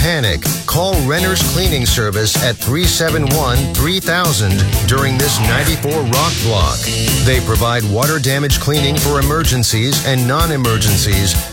panic. Call Renner's Cleaning Service at 371-3000 during this 94 Rock block. They provide water damage cleaning for emergencies and non-emergencies